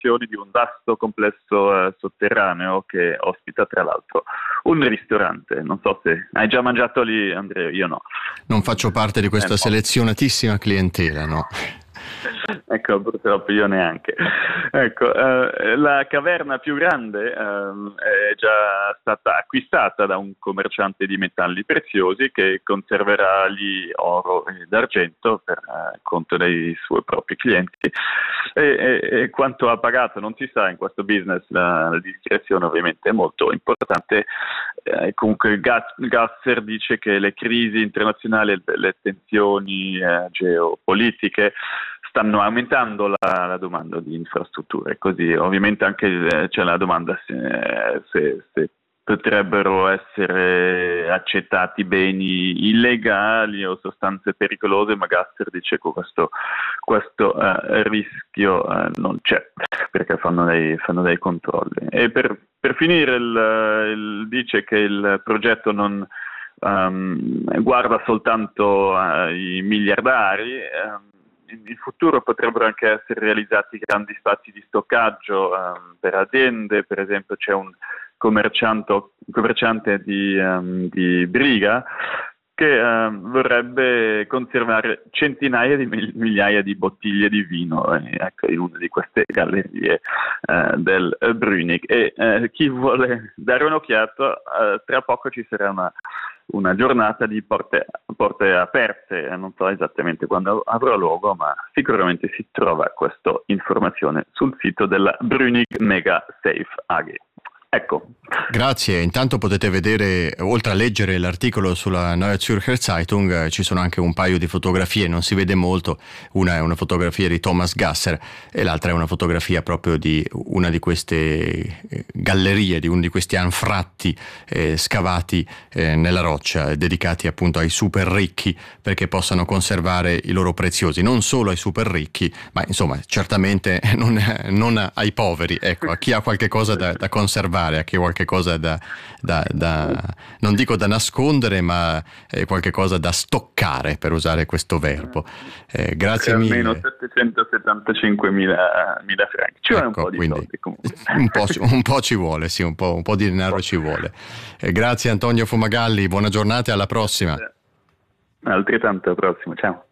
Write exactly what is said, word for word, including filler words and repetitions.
di un vasto complesso eh, sotterraneo che ospita tra l'altro un ristorante. Non so se hai già mangiato lì, Andrea, io no. Non faccio parte di questa eh, selezionatissima clientela, no? Ecco, purtroppo io neanche. Ecco, eh, la caverna più grande eh, è già stata acquistata da un commerciante di metalli preziosi che conserverà lì oro ed argento per eh, conto dei suoi propri clienti. E, e, e quanto ha pagato non si sa in questo business, la, la discrezione ovviamente è molto importante. Eh, comunque Gas, Gasser dice che le crisi internazionali e le tensioni eh, geopolitiche stanno aumentando la, la domanda di infrastrutture, così ovviamente anche eh, c'è la domanda se, se, se potrebbero essere accettati beni illegali o sostanze pericolose, ma Gasser dice che questo, questo eh, rischio eh, non c'è, perché fanno dei, fanno dei controlli. E per, per finire il, il, dice che il progetto non um, guarda soltanto ai miliardari. Um, in futuro potrebbero anche essere realizzati grandi spazi di stoccaggio um, per aziende. Per esempio c'è un commerciante, commerciante di, um, di Briga che um, vorrebbe conservare centinaia di migliaia di bottiglie di vino eh, ecco, in una di queste gallerie eh, del Brünig. E eh, chi vuole dare un'occhiata, eh, tra poco ci sarà una una giornata di porte, porte aperte, non so esattamente quando avrà luogo, ma sicuramente si trova questa informazione sul sito della Brünig Mega Safe A G. Ecco. Grazie, intanto potete vedere, oltre a leggere l'articolo sulla Neue Zürcher Zeitung, ci sono anche un paio di fotografie, non si vede molto, una è una fotografia di Thomas Gasser e l'altra è una fotografia proprio di una di queste gallerie, di uno di questi anfratti eh, scavati eh, nella roccia, dedicati appunto ai super ricchi perché possano conservare i loro preziosi, non solo ai super ricchi, ma insomma certamente non, non ai poveri, ecco, a chi ha qualche cosa da, da conservare, a chi ha qualche cosa da, da, da non dico da nascondere, ma eh, qualche cosa da stoccare, per usare questo verbo. Eh, grazie mille. Almeno settecentosettantacinquemila franchi. Ci vuole ecco, un po' di quindi, soldi comunque. Un po', un po' ci vuole, sì, un po', un po' di denaro ci vuole. Eh, grazie Antonio Fumagalli, buona giornata e alla prossima. Altrettanto, alla prossima, ciao.